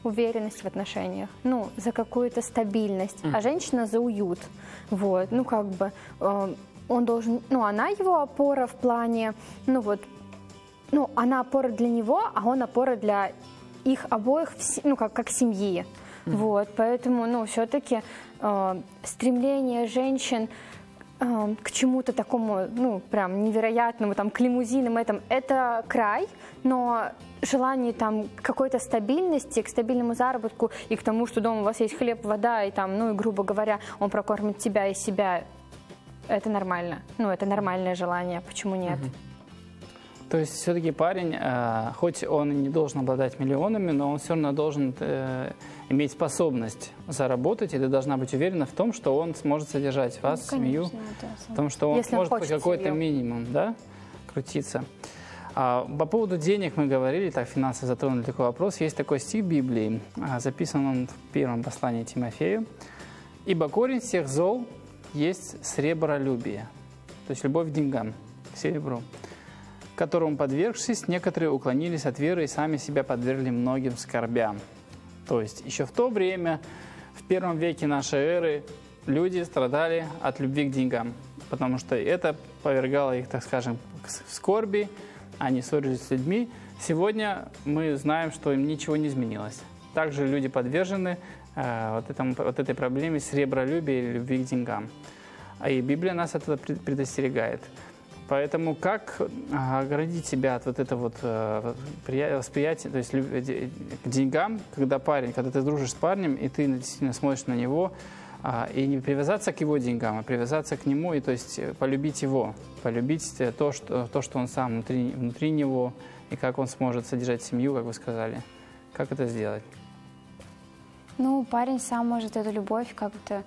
уверенность в отношениях, ну, за какую-то стабильность, а женщина за уют. Вот, ну, как бы он должен, ну, она его опора в плане, ну, вот, ну, она опора для него, а он опора для их обоих, ну, как семьи. Вот, поэтому, ну, все-таки стремление женщин к чему-то такому, ну, прям невероятному, там, к лимузинам, это край, но желание там какой-то стабильности, к стабильному заработку и к тому, что дома у вас есть хлеб, вода, и там, ну, и, грубо говоря, он прокормит тебя и себя, это нормально. Ну, это нормальное желание, почему нет? То есть все-таки парень, хоть он и не должен обладать миллионами, но он все равно должен иметь способность заработать, и ты должна быть уверена в том, что он сможет содержать вас, ну, семью, в том, что он сможет хоть какой-то минимум, да, крутиться. По поводу денег мы говорили, так, финансы затронули такой вопрос. Есть такой стих в Библии, записан он в первом послании Тимофею. «Ибо корень всех зол есть сребролюбие», то есть любовь к деньгам, к серебру, которому, подвергшись, некоторые уклонились от веры и сами себя подвергли многим скорбям. То есть еще в то время, в первом веке нашей эры, люди страдали от любви к деньгам, потому что это повергало их, так скажем, к скорби, они ссорились с людьми. Сегодня мы знаем, что им ничего не изменилось. Также люди подвержены вот этой проблеме сребролюбия или любви к деньгам. И Библия нас от этого предостерегает. Поэтому как оградить себя от вот этого вот восприятия, то есть к деньгам, когда ты дружишь с парнем, и ты действительно смотришь на него, и не привязаться к его деньгам, а привязаться к нему, и то есть полюбить его, полюбить то, что он сам внутри него, и как он сможет содержать семью, как вы сказали. Как это сделать? Ну, парень сам может эту любовь как-то,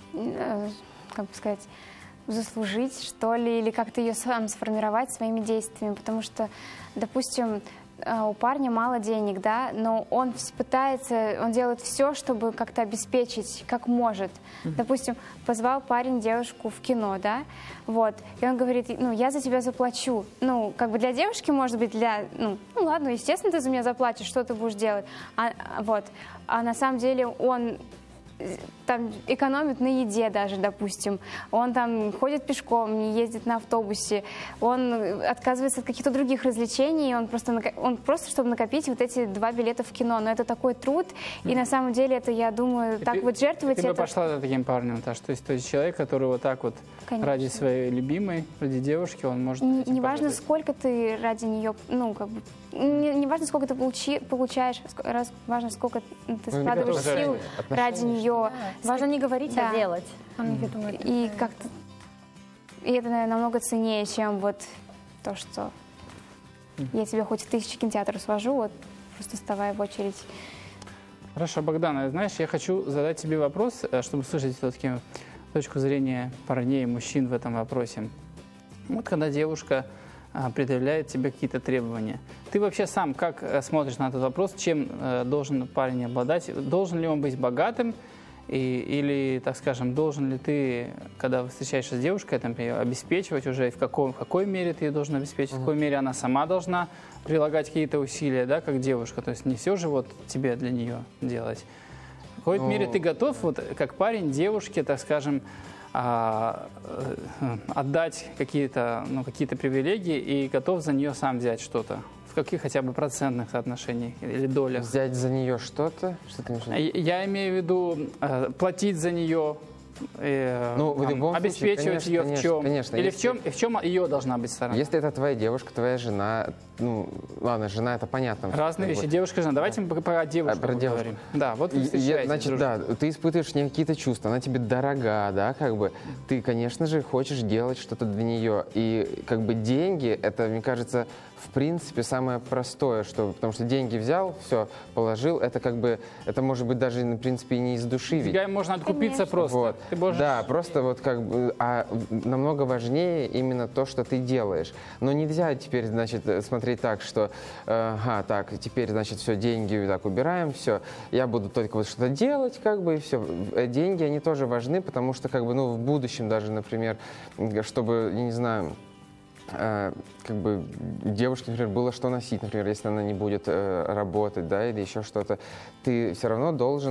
как бы сказать, заслужить, что ли, или как-то ее сам сформировать своими действиями, потому что, допустим, у парня мало денег, да, но он пытается, он делает все, чтобы как-то обеспечить, как может. Допустим, позвал парень девушку в кино, да, вот, и он говорит, ну, я за тебя заплачу. Ну, как бы для девушки, может быть, ну ладно, естественно, ты за меня заплатишь, что ты будешь делать? А на самом деле он там экономит на еде даже, допустим. Он там ходит пешком, не ездит на автобусе. Он отказывается от каких-то других развлечений. Он просто, чтобы накопить вот эти 2 билета в кино. Но это такой труд. И на самом деле это, я думаю, жертвовать. Ты бы пошла за таким парнем, Наташ? То есть человек, который вот так вот ради своей любимой, ради девушки, он может... Не важно, сколько ты ради нее, ну, как бы... Не важно, сколько ты получаешь, важно, сколько ты складываешь сил ради нее. Да. Важно не говорить, а делать. И как-то это, наверное, намного ценнее, чем вот то, что я тебе хоть в 1000 кинотеатров свожу, вот просто вставай в очередь. Хорошо, Богдана, знаешь, я хочу задать тебе вопрос, чтобы услышать все-таки точку зрения парней и мужчин в этом вопросе. Вот когда девушка предъявляет тебе какие-то требования. Ты вообще сам как смотришь на этот вопрос, чем должен парень обладать? Должен ли он быть богатым? Или, так скажем, должен ли ты, когда встречаешься с девушкой, обеспечивать уже, в какой мере ты ее должен обеспечить, в какой мере она сама должна прилагать какие-то усилия, да, как девушка? То есть не все же вот тебе для нее делать. В какой-то мере ты готов, вот, как парень, девушке, так скажем, отдать какие-то привилегии и готов за нее сам взять что-то? В каких хотя бы процентных соотношениях или долях? Взять за нее что-то? Что ты имеешь? Я имею в виду платить за нее, обеспечивать ее в чем? Конечно, или в чем ее должна быть сторона? Если это твоя девушка, твоя жена, ну, ладно, жена, это понятно. Разные вещи. Девушка, жена. Давайте мы про девушку поговорим. Да, вот вы встречаетесь. Значит, да, ты испытываешь не какие-то чувства, она тебе дорога, да, как бы. Ты, конечно же, хочешь делать что-то для нее. И как бы деньги, это, мне кажется, в принципе, самое простое, потому что деньги взял, все, положил, это как бы, это может быть даже, в принципе, и не из души. Ведь. Можно откупиться просто. Вот. Ты можешь... Да, просто вот как бы, а намного важнее именно то, что ты делаешь. Но нельзя теперь, значит, смотреть так, что, так, теперь, значит, все, деньги так убираем, все, я буду только вот что-то делать, как бы, и все. Деньги, они тоже важны, потому что, как бы, ну, в будущем даже, например, чтобы, я не знаю, как бы девушке, например, было что носить, например, если она не будет работать, да, или еще что-то, ты все равно должен